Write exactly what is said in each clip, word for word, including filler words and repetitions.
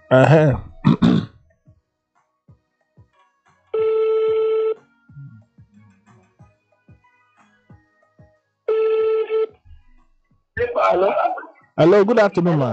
Uh-huh. Hello. Hello, good afternoon, ma.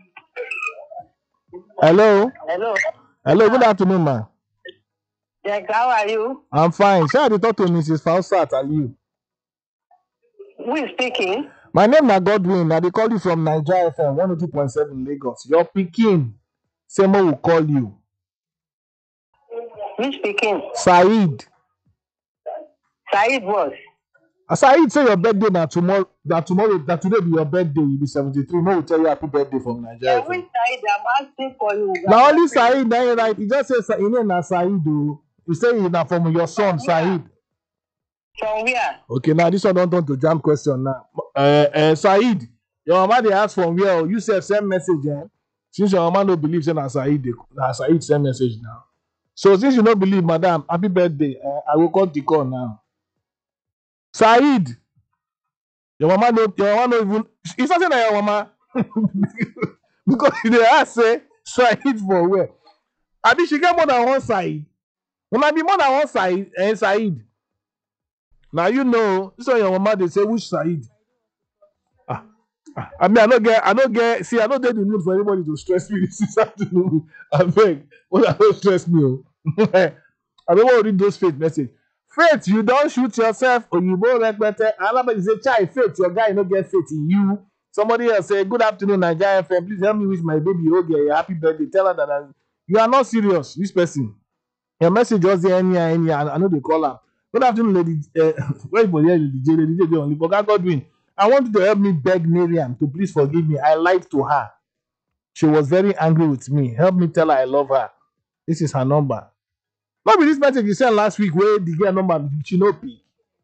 Hello. Hello. Hello, good afternoon, ma. Jack, how are you? I'm fine. Shall I talk to Missus Fausat and you? Who is speaking? My name is Godwin. I dey call you from Niger F M one oh two point seven Lagos. Your pikin, Semo will call you. Who is speaking? Said. Said was. Uh, Said, say your birthday now tomorrow. That tomorrow, that today be your birthday. You be seventy-three. No, will tell you happy birthday from Niger Yeah, F who M. is Said? I'm asking for you. Now only Said, now right. He just say Sa- he name na Said. Oh. He say he na from your son From where? Said. From where? Okay, now this one don't turn to jam question now. Uh, uh, Said, your mama dey ask from where? Oh, you say send message, eh? Since your mama no believe, say na Said, dey- na Said send message now. So since you no believe, madam, happy birthday. Uh, I will cut the call now. Said, your mama no, your mama no even. It's not saying that your mama because they ask say Said for where? I mean, she get more than one side. When I be more than one side, eh, Said. Now you know, this one your mama they say which Said. Ah, ah, I mean, I don't get, I don't get. See, I don't get the mood for anybody to stress me this afternoon. I beg, well, I don't stress me. Oh. I don't want to read those faith message. Faith, you don't shoot yourself, or you won't respect it. Another say, child, faith, your guy no get faith in you. Somebody else say, good afternoon, Nigeria F M. Please help me wish my baby Oge a happy birthday. Tell her that I, you are not serious. This person, your message just there any any. I, I know they call her. Good afternoon, lady. Uh, wait for here, Lady J, Lady J, only. But God Godwin, I want you to help me beg Miriam to please forgive me. I lied to her. She was very angry with me. Help me tell her I love her. This is her number. Not be this message you sent last week where the girl number she no pick.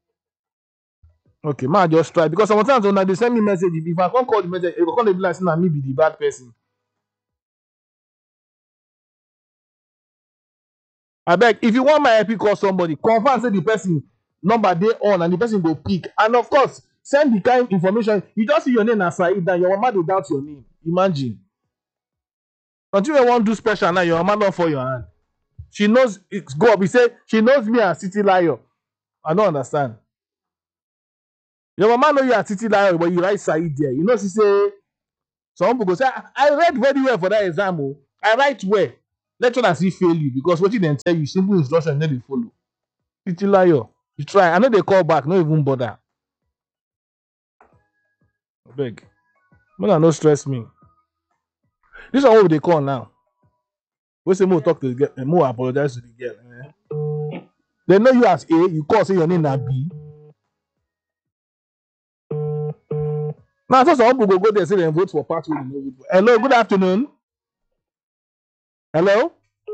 Okay, man, just try because sometimes when they send me message, if I can't call the message, it will come to be like saying me be the bad person. I beg, if you want my help, you call somebody. Confirm say the person number they on and the person go pick. And of course, send the kind information. You just see your name as Said, then your mama dey doubt your name. Imagine. Until you want to do special now, your mama don't for your hand. She knows it's go up. He say she knows me as City Lion. I don't understand. Your mama know you as City Lion, but you write Said there. You know she say some people go say, I, I read very well for that exam. Oh. I write well. Lecturer still fail you because what you then tell you, simple instruction, then they follow. City Lion. You try. I know they call back, no even bother. I beg. More no stress me. This one what they call now. We say more talk to the girl, more apologize to the girl. Eh? They know you as A, you call say your name na B. Now so some people go go there say they vote for party. Hello, good afternoon. Hello,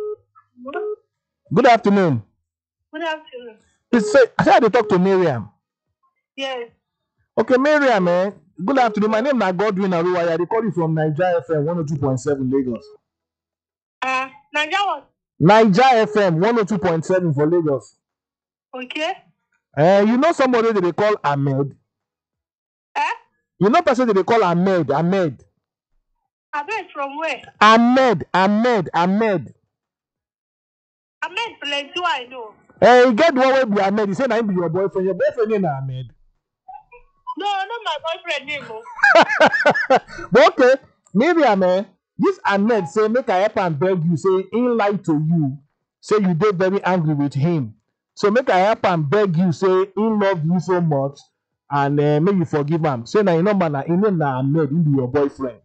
good afternoon. Good afternoon. Please say, I said to talk to Miriam. Yes. Okay, Miriam, eh? Good afternoon. My name is Godwin Aruwaya. They call you from Niger F M one oh two point seven Lagos. Uh, Niger was. Niger F M one oh two point seven for Lagos. Okay. Uh, you know somebody that they call Ahmed? Eh? You know person that they call Ahmed? Ahmed. Ahmed from where? Ahmed. Ahmed. Ahmed. Ahmed plenty I know. Eh, you get the one where be Ahmed. You say na him be your boyfriend. Your boyfriend name na Ahmed. No, not my boyfriend name. Oh. But okay, Miriam, eh? This Ahmed say make I help and beg you. Say he lie to you. Say you dey very angry with him. So make I help and beg you. Say he love you so much, and uh, make you forgive him. Say na him number na him name na Ahmed. He be your boyfriend.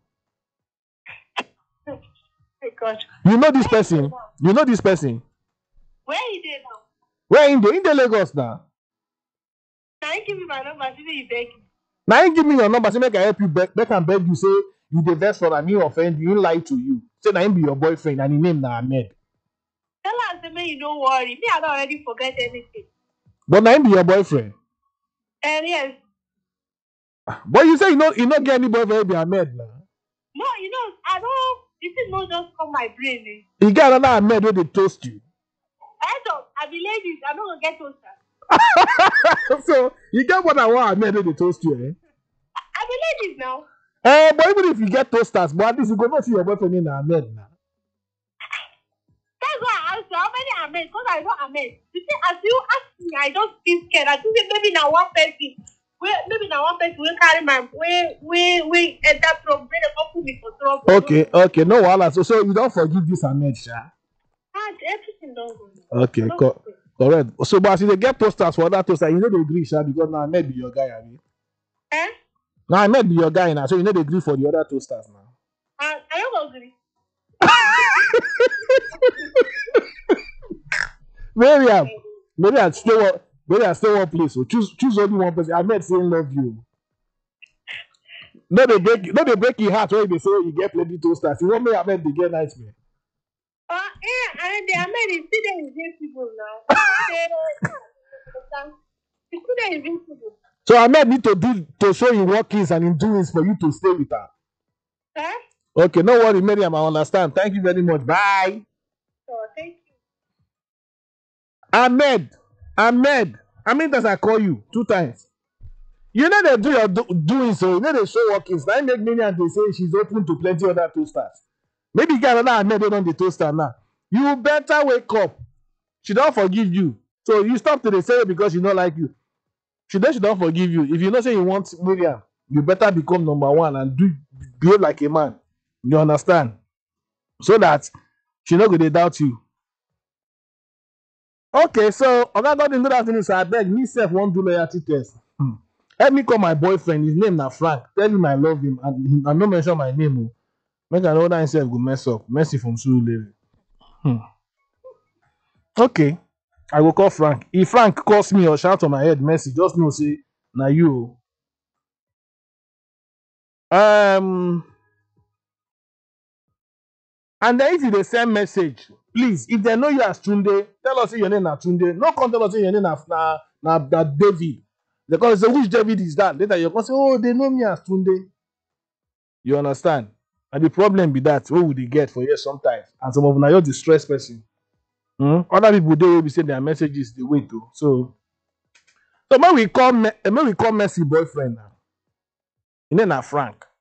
My God. You know this person. You know this person. Where is it now? Where in the in the Lagos now? Can you give me my number? See you beg. Now he give me your number. Say make I help you beg, make and beg you. Say you the best for and he offend you. He lie to you. Say na him be your boyfriend and his name na Ahmed. Tell us the man you don't worry. Me, I don't already forget anything. But na him be your boyfriend. And yes. But you say you know you not get any boyfriend be Ahmed now. No, you know, I don't. This is not just come my brain. Eh? You get another Ahmed where they toast you. I don't. I be ladies. I'm not gonna get toaster. So you get what I want Ahmed where they toast you, eh? I be ladies now. Eh, but even if you get toasters, but at least you go not see your boyfriend in Ahmed now. Ahmed because I know Ahmed. You see, as you ask me, I just feel scared. I think maybe now one person, where maybe now one person will carry my way, way, way enter trouble. Then they put me for trouble. Okay, okay, no wahala. So, so you don't forgive this Ahmed, Sha. Ah, everything don't go. Okay, co- correct. So, but as you dey get posters for other toasters, you know they agree, Sha, because now Ahmed be your guy, I mean. Eh? Now Ahmed be your guy now, so you know they agree for the other toasters now. I, I don't agree. Miriam, Miriam, stay one. Miriam, stay one place. So choose, choose only one person. Ahmed saying love you. No, they break, no, they break your heart when they say you get plenty toasters. You want me Ahmed to get nightmare. Uh, yeah, and the Ahmed is still invincible now. He's still invincible. So Ahmed need to do to show him workings and him doings for you to stay with her. Huh? Okay, no worry, Miriam. I understand. Thank you very much. Bye. Oh, thank you. Ahmed, Ahmed. How many times I call you? Two times. You know they do your do, doing so. You know they show workings. Now make Miriam they say she's open to plenty other toasters. Maybe you get another Ahmed they on the toaster now. You better wake up. She don't forgive you. So you stop to the say because she don't like you. She then she don't forgive you. If you know say you want Miriam, you better become number one and do behave like a man. You understand? So that she not gonna doubt you. Okay, so Oga Godwin, good afternoon, sir. I beg me self won't do loyalty test. Hmm. Help me call my boyfriend. His name na Frank. Tell him I love him and he, I no mention my name. Oh. Make I know that himself go mess up. Mercy from Surulere. Hmm. Okay, I will call Frank. If Frank calls me or shout on my head, Mercy, just know say na you. Um, and then if you dey send message, please, if they know you as Tunde, tell us say your name na Tunde. No come tell us say your name na na na, na David. They call say which David is that? Later you come say, oh, they know me as Tunde. You understand? And the problem be that what would they get for you sometimes? And some of them are just the stress person. Hmm? Other people they will be saying their messages they wait to. So, so when we call when we call Mercy boyfriend now, his name na Frank.